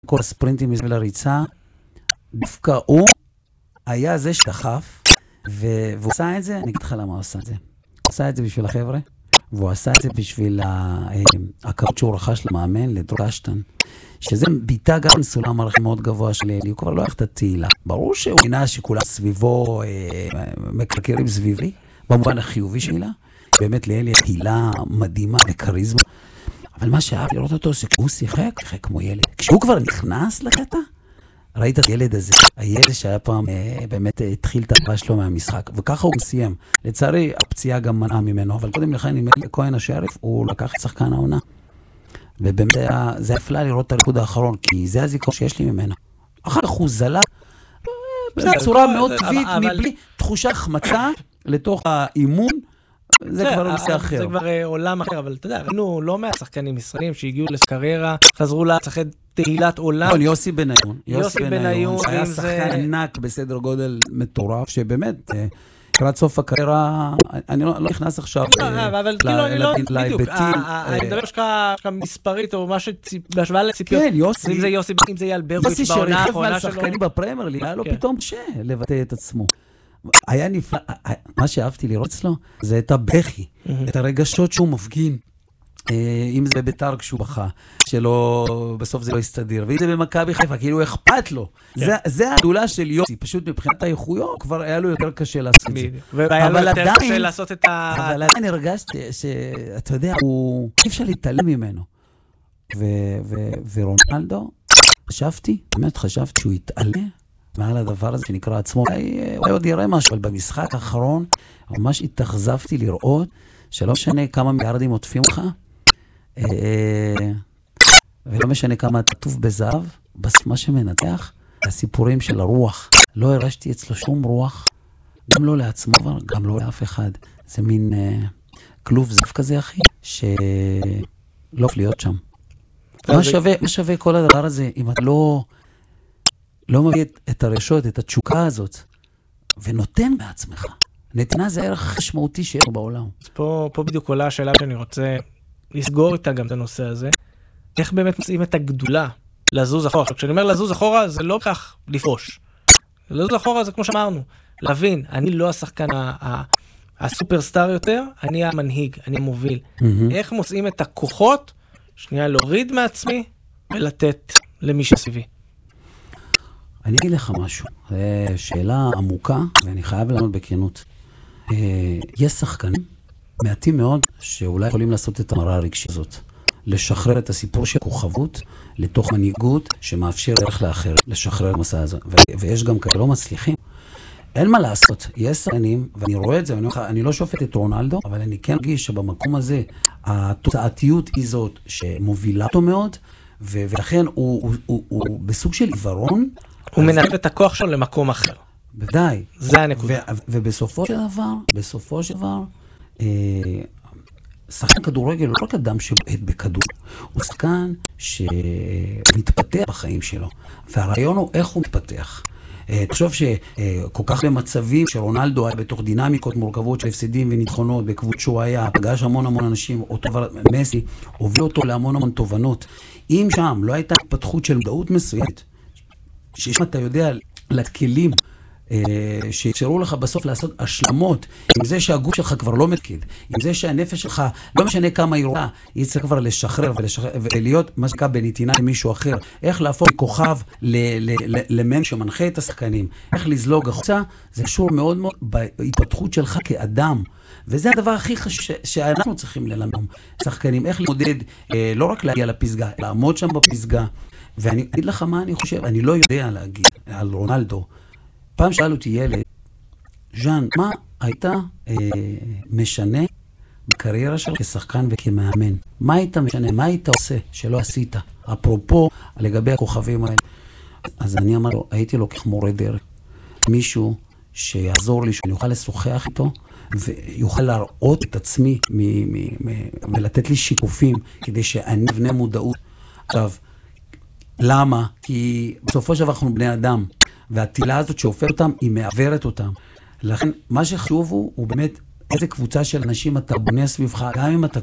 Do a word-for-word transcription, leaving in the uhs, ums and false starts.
כל הספרינטים מסביב לריצה, דווקא הוא היה זה שדחף, והוא עשה את זה, אני אגיד לך למה הוא עשה את זה. הוא עשה את זה בשביל החבר'ה, והוא עשה את זה בשביל הכבוד שהוא רכש למאמן, לדרור קשטן, שזה ביטה גם סולם ערכים מאוד גבוה של אלי, הוא כבר לא הולך את התהילה. ברור שהוא עינה שכולם סביבו, מקרקרים סביבי, במובן החיובי שלה, באמת לאלי התהילה מדהימה וקריזמה, אבל מה שאהב לראות אותו, שכשהוא שיחק, שיחק כמו ילד. כשהוא כבר נכנס לקטע, ראית את הילד הזה, הילד שהיה פעם באמת התחיל את הבא שלו מהמשחק, וככה הוא סיים. לצערי, הפציעה גם מנעה ממנו, אבל קודם לכן, עם אלי כהן השריף, הוא לקח את שחקן העונה. ובאמת זה הפלא לראות את הריקוד האחרון, כי זה הזיכרון שיש לי ממנו. אחר כך הוא זלה, בצורה מאוד טבעית, מבלי תחושה החמצה לתוך האימון, זה כבר לא נושא אחר. זה כבר עולם אחר, אבל אתה יודע, ראינו לא מעט שחקנים ישראלים שהגיעו לקריירה, חזרו לשחק תהילת עולם. יוסי בניון. יוסי בניון, שהיה שחקן ענק בסדר גודל מטורף, שבאמת, לקראת סוף הקריירה, אני לא נכנס עכשיו להיבטים. אני מדבר שלך מספרית, או משהו בהשוואה לציפיות. כן, יוסי. אם זה יוסי, אם זה יאל ברקוביץ' יוסי בעונה שריחף האחרונה על שלו. שחקנים בפרמייר ליג, היה לו פתאום שלבטא את עצמו. היה נפלא, מה שאהבתי לראות אצלו, זה את הבכי, את הרגשות שהוא מפגין, אם זה בביתר כשהוא בכה, שלא, בסוף זה לא יסתדר, ואם זה במכבי חיפה, כאילו אכפת לו. זה הגדולה של יוסי, פשוט מבחינת האיכויות, כבר היה לו יותר קשה לעשות את זה. והיה לו יותר קשה לעשות את ה... אבל עדיין הרגשתי שאתה יודע, הוא אי אפשר להתעלם ממנו. ורונלדו, חשבתי, באמת חשבתי שהוא יתעלה, מעל הדבר הזה שנקרא עצמו, אולי עוד יראה משהו, אבל במשחק האחרון, ממש התאכזבתי לראות, שלא משנה כמה מיליארדים עוטפים לך, ולא משנה כמה תטוף בזהב, בסוף מה שמנצח, הסיפורים של הרוח, לא הרשתי אצלו שום רוח, גם לא לעצמו, גם לא לאף אחד. זה מין כלוב זף כזה, אחי, שלא יכול להיות שם. מה שווה, מה שווה כל הדבר הזה, אם אתה לא... לא מביא את, את הרשות, את התשוקה הזאת, ונותן בעצמך. נתינה זה ערך משמעותי שיש בעולם. אז פה, פה בדיוק עולה השאלה שאני רוצה לסגור איתה גם את הנושא הזה. איך באמת מוצאים את הגדולה לזוז אחורה? כשאני אומר לזוז אחורה, זה לא כך לפרוש. לזוז אחורה זה כמו שאמרנו. להבין, אני לא השחקן הסופרסטאר יותר, אני המנהיג, אני המוביל. Mm-hmm. איך מוצאים את הכוחות, שנייה להוריד מעצמי, ולתת למי שסביבי. אני אגיד לך משהו, זו שאלה עמוקה, ואני חייב לענות בכנות. יש שחקנים מעטים מאוד, שאולי יכולים לעשות את המראה הרגשית הזאת. לשחרר את הסיפור של כוכבות, לתוך מנהיגות שמאפשר דרך לאחר, לשחרר מסע הזה. ויש גם כאלה לא מצליחים. אין מה לעשות, יש שחקנים, ואני רואה את זה, ואני, אני לא שופט את רונלדו, אבל אני כן מרגיש שבמקום הזה, התוצאתיות היא זאת שמובילה אותו מאוד, ולכן הוא, הוא, הוא, הוא בסוג של עיוורון, הוא מנהל את הכוח שלו למקום אחר. בוודאי. זה הנקודה. ובסופו של דבר, בסופו של דבר, שחקן כדורגל הוא לא רק אדם שבועט בכדור, הוא שחקן שמתפתח בחיים שלו. והרעיון הוא איך הוא מתפתח. תחשוב שכל כך במצבים שרונלדו היה בתוך דינמיקות מורכבות של הפסדים וניצחונות, בקבוצה שהוא היה, פגש המון המון אנשים, אותו דבר מסי, הוביל אותו להמון המון תובנות. אם שם לא הייתה התפתחות של מודעות מסוימת, שיש אתה יודע לכלים שאפשרו לך בסוף לעשות השלמות עם זה שהגוף שלך כבר לא מתקיד, עם זה שהנפש שלך לא משנה כמה היא רואה, היא צריך כבר לשחרר ולהיות מה שקרה בנתינה למישהו אחר, איך להפוך מכוכב למנ שמנחה את השחקנים, איך לזלוג החוצה, זה קשור מאוד מאוד בהתפתחות שלך כאדם, וזה הדבר הכי חשוב שאנחנו צריכים ללמד שחקנים, איך למודד, לא רק להגיע לפסגה, לעמוד שם בפסגה. ואני אגיד לך מה אני חושב, אני לא יודע להגיד על רונלדו. פעם שאל אותי ילד, ז'אן, מה הייתה אה, משנה בקריירה שלך כשחקן וכמאמן? מה היית משנה? מה היית עושה שלא עשית? אפרופו, לגבי הכוכבים האלה. אז אני אמר לו, הייתי לוקח מורה דרך. מישהו שיעזור לי, שאני אוכל לשוחח איתו, ויוכל להראות את עצמי מ- מ- מ- ולתת לי שיקופים, כדי שאני אבנה מודעות. עכשיו, למה? כי בסופו של דבר אנחנו בני אדם, והטילה הזאת שהופך אותם, היא מעברת אותם. לכן, מה שחשוב הוא, הוא באמת איזה קבוצה של אנשים אתה בונה סביבך, גם אם אתה